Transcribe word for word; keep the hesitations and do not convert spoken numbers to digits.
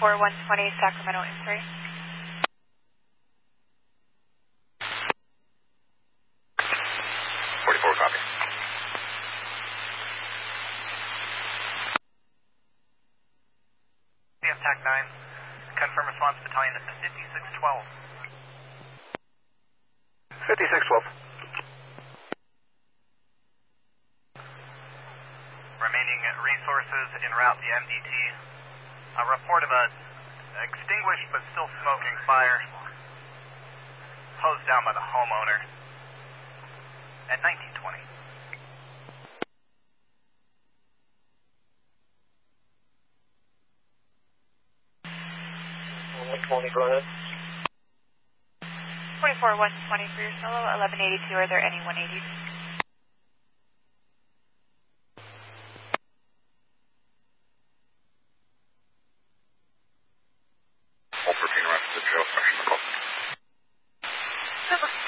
four one twenty Sacramento inquiry. forty-four, copy. C F TAC nine, confirm response battalion at fifty-six twelve. fifty-six twelve. Remaining resources en route the M D T. A report of a extinguished but still smoking fire hosed down by the homeowner at nineteen twenty. one twenty, go ahead. twenty-four one twenty for your solo, eleven eighty-two. Are there any one eighties? All thirteen right to the jail section. Number